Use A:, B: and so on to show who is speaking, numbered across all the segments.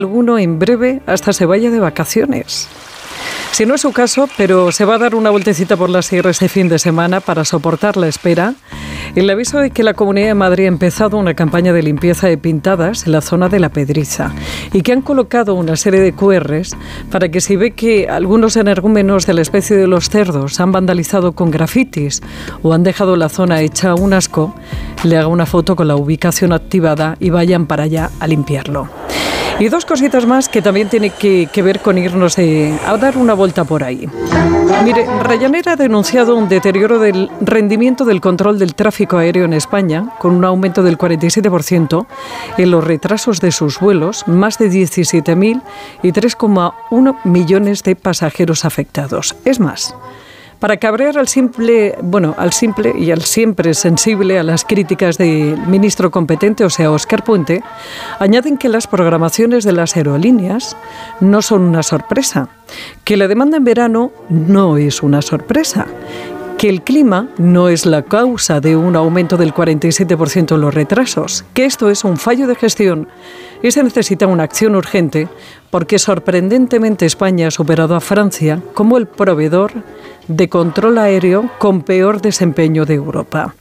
A: alguno en breve hasta se vaya de vacaciones. Si no es su caso, pero se va a dar una vueltecita por la sierra este fin de semana para soportar la espera, el aviso de que la Comunidad de Madrid ha empezado una campaña de limpieza de pintadas en la zona de La Pedriza y que han colocado una serie de QRs para que si ve que algunos energúmenos de la especie de los cerdos han vandalizado con grafitis o han dejado la zona hecha un asco, le haga una foto con la ubicación activada y vayan para allá a limpiarlo. Y dos cositas más que también tienen que ver con irnos a dar una vuelta por ahí. Mire, Ryanair ha denunciado un deterioro del rendimiento del control del tráfico aéreo en España, con un aumento del 47% en los retrasos de sus vuelos, más de 17.000 y 3,1 millones de pasajeros afectados. Es más, para cabrear al simple y al siempre sensible a las críticas del ministro competente, o sea, Óscar Puente, añaden que las programaciones de las aerolíneas no son una sorpresa, que la demanda en verano no es una sorpresa, que el clima no es la causa de un aumento del 47% en los retrasos, que esto es un fallo de gestión y se necesita una acción urgente porque sorprendentemente España ha superado a Francia como el proveedor de control aéreo con peor desempeño de Europa.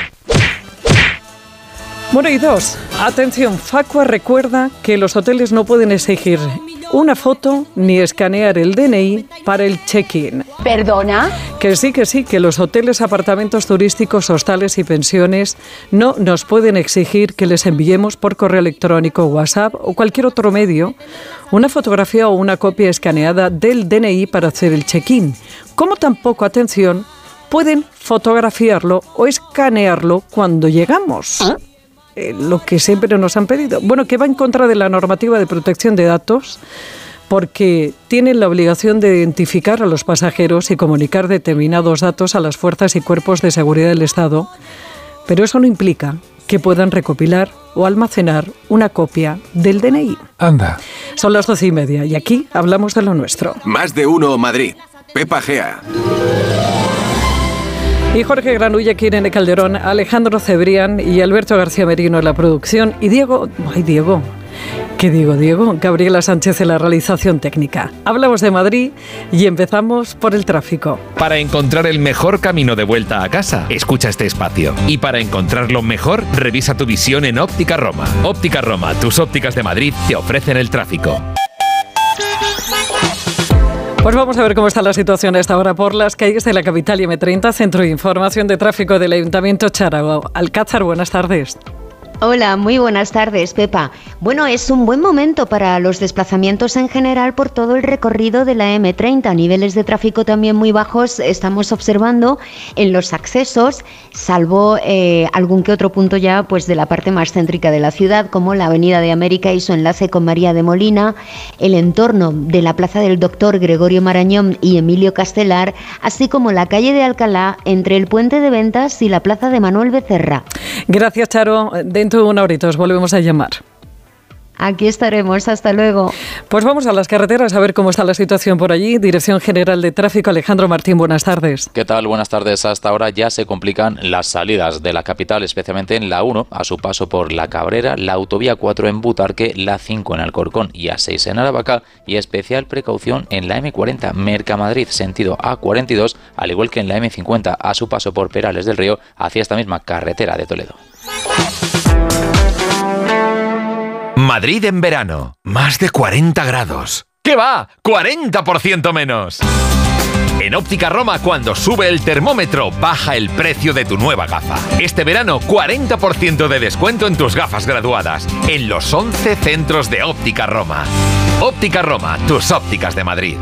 A: Bueno, y dos, atención, Facua recuerda que los hoteles no pueden exigir una foto ni escanear el DNI para el check-in.
B: ¿Perdona?
A: Que sí, que los hoteles, apartamentos turísticos, hostales y pensiones no nos pueden exigir que les enviemos por correo electrónico, WhatsApp o cualquier otro medio una fotografía o una copia escaneada del DNI para hacer el check-in. Como tampoco, atención, pueden fotografiarlo o escanearlo cuando llegamos. Lo que siempre nos han pedido. Bueno, que va en contra de la normativa de protección de datos porque tienen la obligación de identificar a los pasajeros y comunicar determinados datos a las fuerzas y cuerpos de seguridad del Estado, pero eso no implica que puedan recopilar o almacenar una copia del DNI.
C: Anda.
A: Son las 12:30 y aquí hablamos de lo nuestro.
D: Más de uno Madrid. Pepa Gea.
A: Y Jorge Granulla aquí en Irene Calderón, Alejandro Cebrián y Alberto García Merino en la producción y Diego, Gabriela Sánchez en la realización técnica. Hablamos de Madrid y empezamos por el tráfico.
E: Para encontrar el mejor camino de vuelta a casa, escucha este espacio. Y para encontrarlo mejor, revisa tu visión en Óptica Roma. Óptica Roma, tus ópticas de Madrid te ofrecen el tráfico.
A: Pues vamos a ver cómo está la situación a esta hora por las calles de la capital y M30, Centro de Información de Tráfico del Ayuntamiento Charago. Alcázar, buenas tardes.
F: Hola, muy buenas tardes, Pepa. Bueno, es un buen momento para los desplazamientos en general por todo el recorrido de la M30. Niveles de tráfico también muy bajos estamos observando en los accesos, salvo algún que otro punto ya pues de la parte más céntrica de la ciudad, como la Avenida de América y su enlace con María de Molina, el entorno de la Plaza del Doctor Gregorio Marañón y Emilio Castelar, así como la calle de Alcalá entre el Puente de Ventas y la Plaza de Manuel Becerra.
A: Gracias, Charo. Dentro de una horita os volvemos a llamar.
F: Aquí estaremos, hasta luego.
A: Pues vamos a las carreteras a ver cómo está la situación por allí. Dirección General de Tráfico, Alejandro Martín, buenas tardes.
G: ¿Qué tal? Buenas tardes. Hasta ahora ya se complican las salidas de la capital, especialmente en la 1, a su paso por La Cabrera, la autovía 4 en Butarque, la 5 en Alcorcón y A6 en Aravaca, y especial precaución en la M40 Mercamadrid, sentido A42, al igual que en la M50 a su paso por Perales del Río, hacia esta misma carretera de Toledo.
E: Madrid en verano, más de 40 grados. ¿Qué va? ¡40% menos! En Óptica Roma, cuando sube el termómetro, baja el precio de tu nueva gafa. Este verano, 40% de descuento en tus gafas graduadas, en los 11 centros de Óptica Roma. Óptica Roma, tus ópticas de Madrid.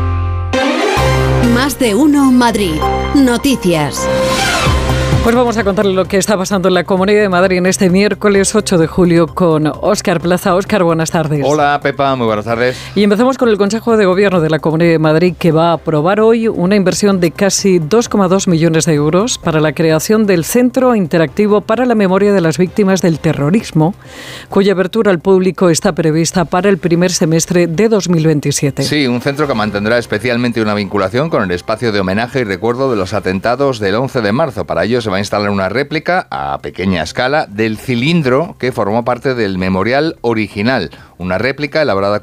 H: Más de uno Madrid. Noticias.
A: Pues vamos a contarle lo que está pasando en la Comunidad de Madrid en este miércoles 8 de julio con Óscar Plaza. Óscar, buenas tardes.
I: Hola, Pepa, muy buenas tardes.
A: Y empezamos con el Consejo de Gobierno de la Comunidad de Madrid, que va a aprobar hoy una inversión de casi 2,2 millones de euros para la creación del Centro Interactivo para la Memoria de las Víctimas del Terrorismo, cuya apertura al público está prevista para el primer semestre de 2027.
I: Sí, un centro que mantendrá especialmente una vinculación con el espacio de homenaje y recuerdo de los atentados del 11 de marzo. Para ello se va a instalar una réplica a pequeña escala del cilindro que formó parte del memorial original. Una réplica elaborada